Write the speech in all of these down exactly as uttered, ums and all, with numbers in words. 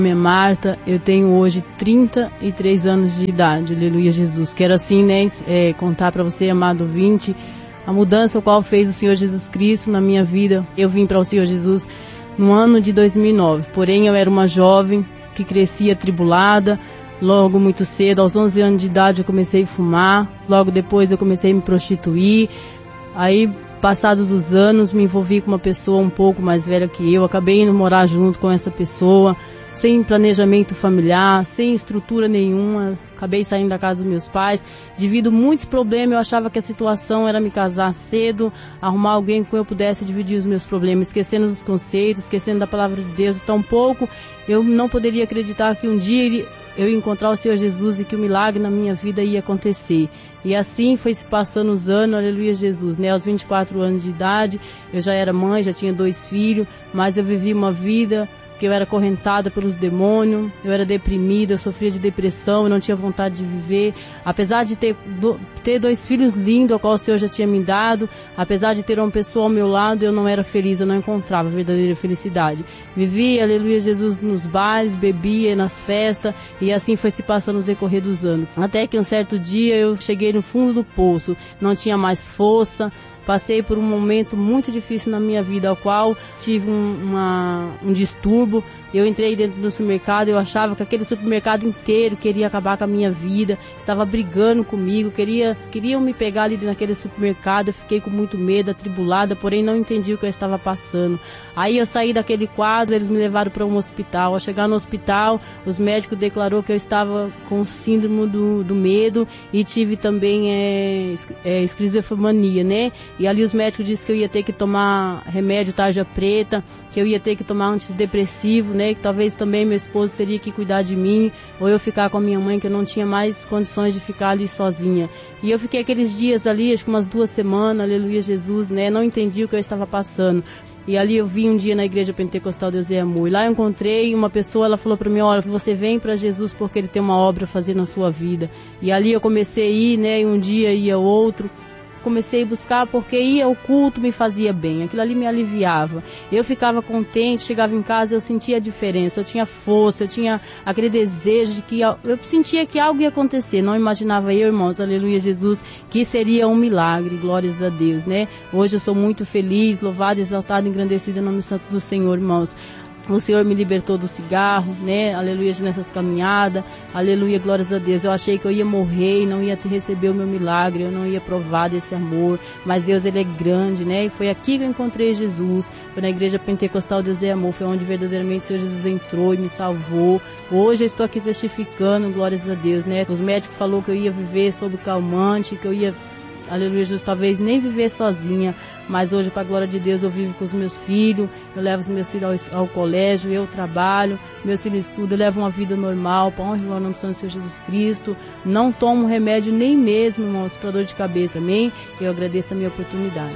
Minha Marta, eu tenho hoje trinta e três anos de idade, aleluia Jesus. Quero assim, né, é, contar para você, amado ouvinte, a mudança o qual fez o Senhor Jesus Cristo na minha vida. Eu vim para o Senhor Jesus no ano de dois mil e nove, porém eu era uma jovem que crescia atribulada. Logo muito cedo, aos onze anos de idade, eu comecei a fumar, logo depois eu comecei a me prostituir. Aí, passados dos anos, me envolvi com uma pessoa um pouco mais velha que eu, acabei indo morar junto com essa pessoa, sem planejamento familiar, sem estrutura nenhuma, acabei saindo da casa dos meus pais, devido a muitos problemas. Eu achava que a situação era me casar cedo, arrumar alguém com quem eu pudesse dividir os meus problemas, esquecendo os conceitos, esquecendo da palavra de Deus. Tão pouco eu não poderia acreditar que um dia eu ia encontrar o Senhor Jesus e que o milagre na minha vida ia acontecer. E assim foi se passando os anos, aleluia Jesus, né? Aos vinte e quatro anos de idade, eu já era mãe, já tinha dois filhos, mas eu vivi uma vida que eu era acorrentada pelos demônios, eu era deprimida, eu sofria de depressão, eu não tinha vontade de viver. Apesar de ter, do, ter dois filhos lindos, ao qual o Senhor já tinha me dado, apesar de ter uma pessoa ao meu lado, eu não era feliz, eu não encontrava a verdadeira felicidade. Vivia, aleluia Jesus, nos bailes, bebia nas festas, e assim foi se passando no decorrer dos anos. Até que um certo dia eu cheguei no fundo do poço, não tinha mais força. Passei por um momento muito difícil na minha vida, ao qual tive um, uma, um distúrbio. Eu entrei dentro do supermercado, eu achava que aquele supermercado inteiro queria acabar com a minha vida, estava brigando comigo, queria, queriam me pegar ali naquele supermercado. Eu fiquei com muito medo, atribulada, porém não entendi o que eu estava passando. Aí eu saí daquele quadro, eles me levaram para um hospital. Ao chegar no hospital, os médicos declararam que eu estava com síndrome do, do medo e tive também é, é, esquizofrenia, né? E ali os médicos disseram que eu ia ter que tomar remédio tarja preta, que eu ia ter que tomar antidepressivo, né? Que talvez também meu esposo teria que cuidar de mim, ou eu ficar com a minha mãe, que eu não tinha mais condições de ficar ali sozinha. E eu fiquei aqueles dias ali, acho que umas duas semanas, aleluia Jesus, né? Não entendi o que eu estava passando. E ali eu vim um dia na igreja pentecostal Deus é Amor. E lá eu encontrei uma pessoa, ela falou para mim, olha, você vem para Jesus porque Ele tem uma obra a fazer na sua vida. E ali eu comecei a ir, né? E um dia ia outro. Comecei a buscar porque ir ao culto me fazia bem, aquilo ali me aliviava. Eu ficava contente, chegava em casa, eu sentia a diferença, eu tinha força, eu tinha aquele desejo de que eu sentia que algo ia acontecer. Não imaginava eu, irmãos, aleluia Jesus, que seria um milagre, glórias a Deus, né? Hoje eu sou muito feliz, louvado, exaltado, engrandecido em nome santo do Senhor, irmãos. O Senhor me libertou do cigarro, né? Aleluia, nessas caminhadas. Aleluia, glórias a Deus. Eu achei que eu ia morrer e não ia receber o meu milagre, eu não ia provar desse amor. Mas Deus, Ele é grande, né? E foi aqui que eu encontrei Jesus. Foi na igreja pentecostal Deus é Amor. Foi onde verdadeiramente o Senhor Jesus entrou e me salvou. Hoje eu estou aqui testificando, glórias a Deus, né? Os médicos falaram que eu ia viver sob calmante, que eu ia... Aleluia, Jesus, talvez nem viver sozinha, mas hoje, para a glória de Deus, eu vivo com os meus filhos, eu levo os meus filhos ao, ao colégio, eu trabalho, meus filhos estudam, eu levo uma vida normal, para honra e glória no nome do Senhor Jesus Cristo. Não tomo remédio nem mesmo, irmãos, para dor de cabeça, amém? Eu agradeço a minha oportunidade.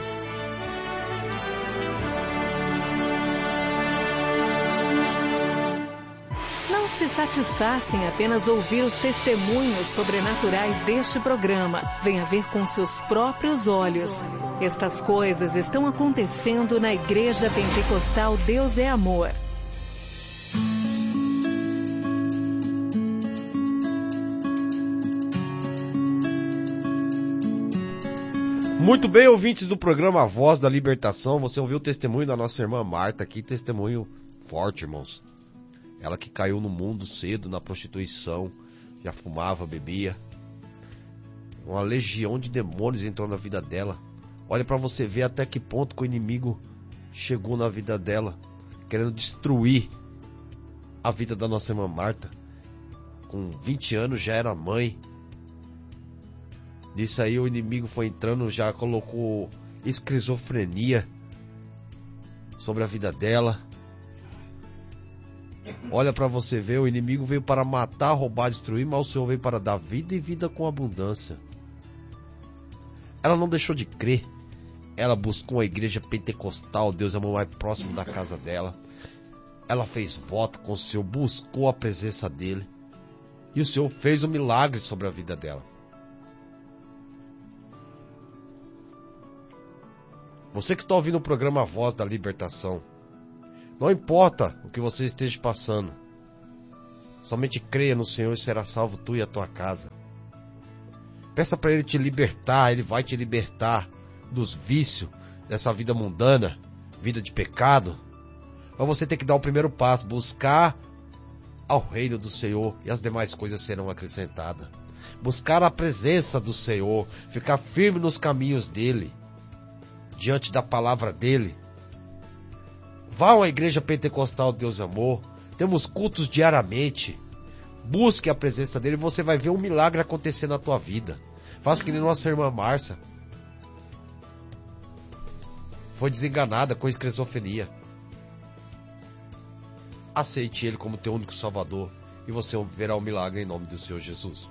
Se satisfaça em apenas ouvir os testemunhos sobrenaturais deste programa. Venha ver com seus próprios olhos. Estas coisas estão acontecendo na Igreja Pentecostal Deus é Amor. Muito bem, ouvintes do programa A Voz da Libertação, você ouviu o testemunho da nossa irmã Marta aqui, testemunho forte, irmãos. Ela que caiu no mundo cedo, na prostituição, já fumava, bebia. Uma legião de demônios entrou na vida dela. Olha para você ver até que ponto que o inimigo chegou na vida dela, querendo destruir a vida da nossa irmã Marta. Com vinte anos já era mãe. Nisso aí o inimigo foi entrando, já colocou esquizofrenia sobre a vida dela. Olha para você ver, o inimigo veio para matar, roubar, destruir, mas o Senhor veio para dar vida e vida com abundância. Ela não deixou de crer. Ela buscou a igreja pentecostal, Deus é o mais próximo da casa dela. Ela fez voto com o Senhor, buscou a presença dele. E o Senhor fez um milagre sobre a vida dela. Você que está ouvindo o programa A Voz da Libertação, não importa o que você esteja passando, Somente creia no Senhor e será salvo tu e a tua casa. Peça para Ele te libertar, Ele vai te libertar dos vícios, dessa vida mundana, vida de pecado. Mas você tem que dar o primeiro passo, buscar ao reino do Senhor e as demais coisas serão acrescentadas. Buscar a presença do Senhor, ficar firme nos caminhos dEle, diante da palavra dEle. Vá a uma igreja pentecostal Deus e Amor, temos cultos diariamente. Busque a presença dEle e você vai ver um milagre acontecer na tua vida. Faça que nem nossa irmã Márcia. Foi desenganada com esquizofrenia. Aceite Ele como teu único Salvador e você verá o milagre em nome do Senhor Jesus.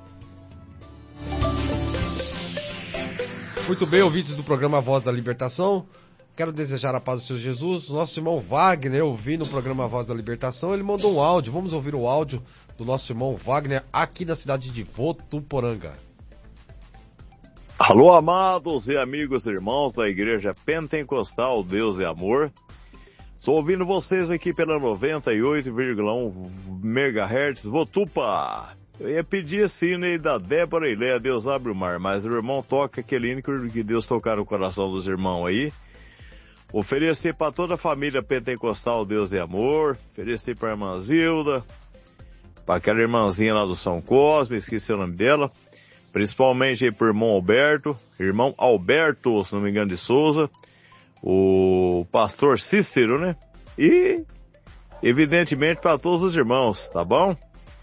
Muito bem, ouvintes do programa Voz da Libertação. Quero desejar a paz do Senhor Jesus. Nosso irmão Wagner, eu vi no programa Voz da Libertação, ele mandou um áudio. Vamos ouvir o áudio do nosso irmão Wagner aqui da cidade de Votuporanga. Alô, amados e amigos irmãos da Igreja Pentecostal Deus é Amor. Estou ouvindo vocês aqui pela noventa e oito vírgula um megahertz, Votupa. Eu ia pedir assim, né, da Débora e Léa, Deus abre o mar, mas o irmão toca aquele hino que Deus tocar no coração dos irmãos aí. Oferecer para toda a família Pentecostal Deus é Amor, oferecer para a irmã Zilda, para aquela irmãzinha lá do São Cosme, esqueci o nome dela, principalmente aí para o irmão Alberto, irmão Alberto, se não me engano, de Souza, o pastor Cícero, né? E, evidentemente, para todos os irmãos, tá bom?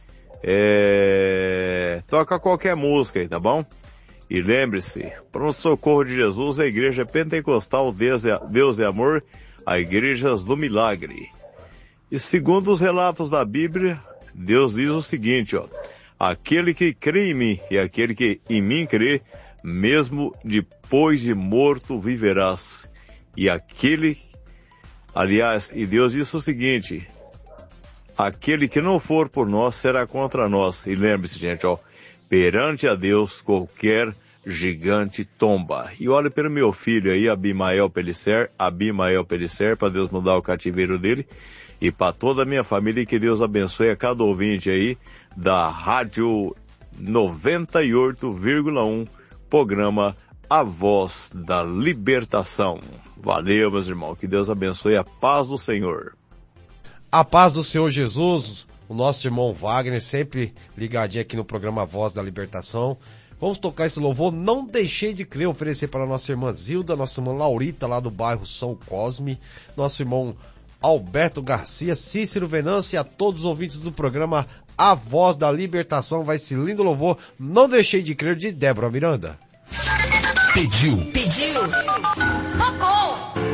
É... Toca qualquer música aí, tá bom? E lembre-se, pronto socorro de Jesus, a Igreja Pentecostal Deus é, Deus é Amor, a Igrejas do Milagre. E segundo os relatos da Bíblia, Deus diz o seguinte, ó: aquele que crê em mim e aquele que em mim crê, mesmo depois de morto viverás. E aquele, aliás, e Deus disse o seguinte: aquele que não for por nós será contra nós. E lembre-se, gente, ó, perante a Deus qualquer gigante tomba. E olha pelo meu filho aí, Abimael Pelisser, Abimael Pelisser, para Deus mudar o cativeiro dele, e para toda a minha família, que Deus abençoe a cada ouvinte aí da Rádio noventa e oito vírgula um, programa A Voz da Libertação. Valeu, meus irmãos, que Deus abençoe, a paz do Senhor. A paz do Senhor Jesus, o nosso irmão Wagner, sempre ligadinho aqui no programa Voz da Libertação. Vamos tocar esse louvor, Não Deixei de Crer, oferecer para nossa irmã Zilda, nossa irmã Laurita, lá do bairro São Cosme, nosso irmão Alberto Garcia, Cícero Venâncio e a todos os ouvintes do programa A Voz da Libertação. Vai esse lindo louvor, Não Deixei de Crer, de Débora Miranda. Pediu. Pediu. Tocou.